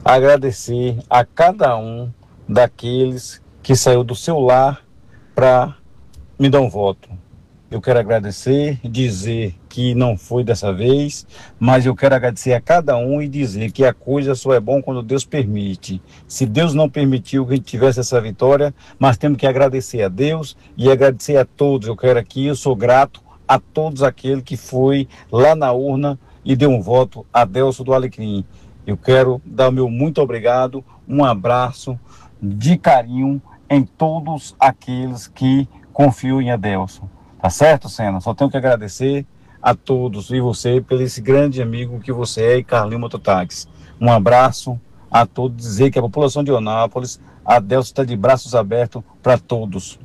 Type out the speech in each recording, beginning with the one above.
agradecer a cada um daqueles que saiu do seu lar para me dar um voto. Eu quero agradecer, dizer que não foi dessa vez, mas eu quero agradecer a cada um e dizer que a coisa só é bom quando Deus permite. Se Deus não permitiu que a gente tivesse essa vitória, mas temos que agradecer a Deus e agradecer a todos. Eu quero aqui, eu sou grato a todos aqueles que foi lá na urna e deu um voto a Adelso do Alecrim. Eu quero dar o meu muito obrigado, um abraço de carinho em todos aqueles que confiam em Adelso. Tá certo, Sena? Só tenho que agradecer a todos e você pelo esse grande amigo que você é e Carlinho Mototáxi. Um abraço a todos, dizer que a população de Eunápolis, Adelso está de braços abertos para todos.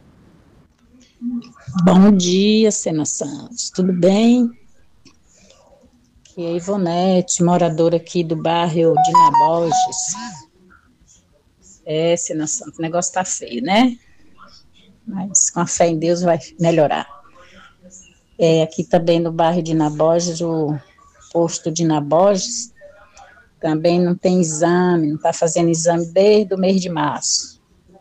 Bom dia, Sena Santos, tudo bem? Aqui é a Ivonete, moradora aqui do bairro de Naborges. Sena Santos, o negócio tá feio, né? Mas com a fé em Deus vai melhorar. Aqui também no bairro de Naborges, o posto de Naborges, também não tem exame, não está fazendo exame desde o mês de março.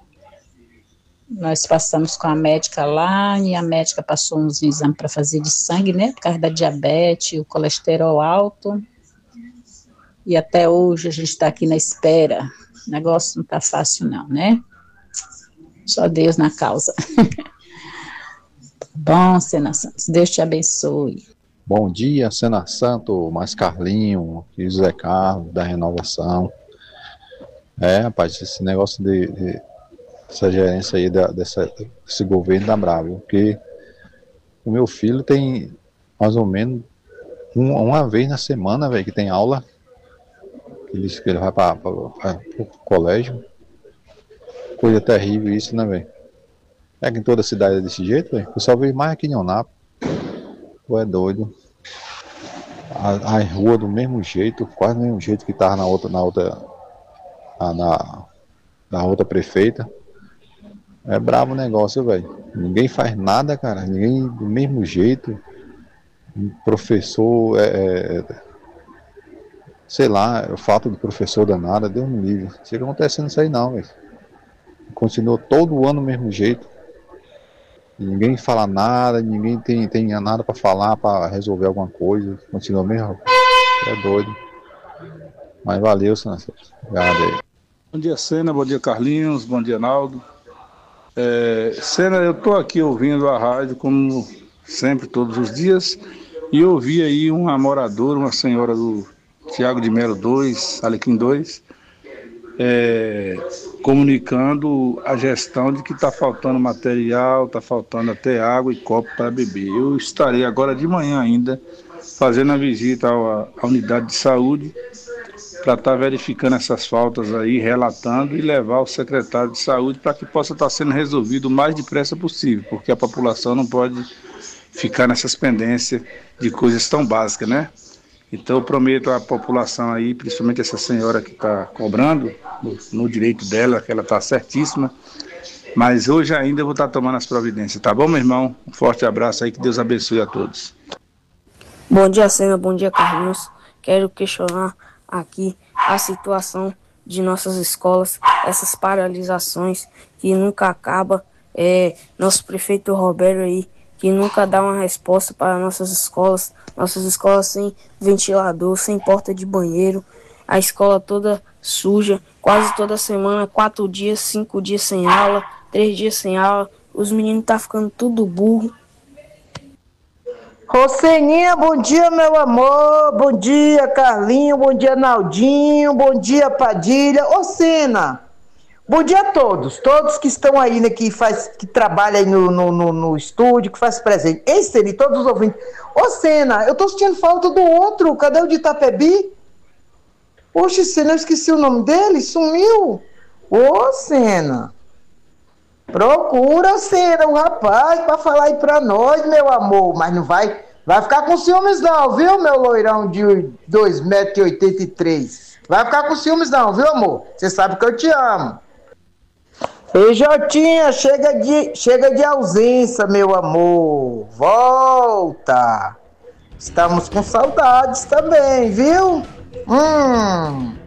Nós passamos com a médica lá e a médica passou uns exames para fazer de sangue, né, por causa da diabetes, o colesterol alto. E até hoje a gente está aqui na espera. O negócio não está fácil não, né? Só Deus na causa. Bom, Sena Santos, Deus te abençoe. Bom dia, Sena Santos, mais Carlinho, e José Carlos, da Renovação. Rapaz, esse negócio essa gerência aí, desse governo tá bravo, porque o meu filho tem mais ou menos uma vez na semana, velho, que tem aula, que ele vai para o colégio. Coisa terrível isso, né, velho? É que em toda a cidade é desse jeito, velho. Eu só vejo mais aqui em Eunápolis. Pô, é doido. A rua do mesmo jeito, quase do mesmo jeito que tava na outra prefeita. É brabo o negócio, velho. Ninguém faz nada, cara. Ninguém do mesmo jeito. Professor, sei lá, o fato do professor danada, Deus me livre. Não sei o que acontecendo isso aí não, velho. Continua todo ano do mesmo jeito. E ninguém fala nada, ninguém tem nada para falar, para resolver alguma coisa. Continua mesmo. É doido. Mas valeu, Sena. Obrigado aí. Bom dia, Sena. Bom dia, Carlinhos. Bom dia, Naldo. Sena, eu estou aqui ouvindo a rádio, como sempre, todos os dias, e ouvi aí uma moradora, uma senhora do Tiago de Melo 2, Alecrim 2, comunicando a gestão de que está faltando material, está faltando até água e copo para beber. Eu estarei agora de manhã ainda fazendo a visita à unidade de saúde para estar verificando essas faltas aí, relatando e levar ao secretário de saúde para que possa estar sendo resolvido o mais depressa possível, porque a população não pode ficar nessas pendências de coisas tão básicas, né? Então eu prometo à população aí, principalmente essa senhora que está cobrando, no direito dela, que ela está certíssima, mas hoje ainda eu vou estar tomando as providências, tá bom, meu irmão? Um forte abraço aí, que Deus abençoe a todos. Bom dia, Sena, bom dia, Carlinhos. Quero questionar aqui a situação de nossas escolas, essas paralisações que nunca acabam. Nosso prefeito Roberto aí, que nunca dá uma resposta para nossas escolas sem ventilador, sem porta de banheiro, a escola toda suja, quase toda semana, 4 dias, 5 dias sem aula, 3 dias sem aula, os meninos tá ficando tudo burro. Roseninha, bom dia, meu amor, bom dia, Carlinho, bom dia, Naldinho, bom dia, Padilha. Ô, Sena, bom dia a todos que estão aí, né, que trabalham aí no estúdio, que faz presente. Ei, Sena, e todos os ouvintes. Ô, Sena, eu tô sentindo falta do outro, cadê o de Itapebi? Oxe, Sena, eu esqueci o nome dele, sumiu. Ô, Sena, procura, Sena, um rapaz pra falar aí pra nós, meu amor, mas não vai ficar com ciúmes não, viu, meu loirão de 2,83 m. Vai ficar com ciúmes não, viu, amor? Você sabe que eu te amo. Ei, Jotinha, chega de ausência, meu amor. Volta. Estamos com saudades também, viu?